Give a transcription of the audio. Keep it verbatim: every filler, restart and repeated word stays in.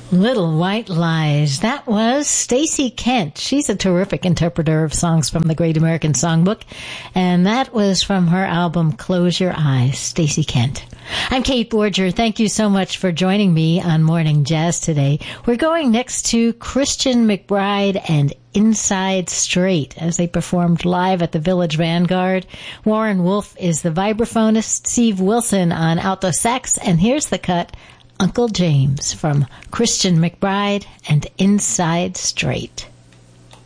Little White Lies. That was Stacey Kent. She's a terrific interpreter of songs from the Great American Songbook. And that was from her album Close Your Eyes, Stacey Kent. I'm Kate Borger. Thank you so much for joining me on Morning Jazz today. We're going next to Christian McBride and Inside Straight as they performed live at the Village Vanguard. Warren Wolf is the vibraphonist, Steve Wilson on alto sax, and here's the cut, Uncle James, from Christian McBride and Inside Straight.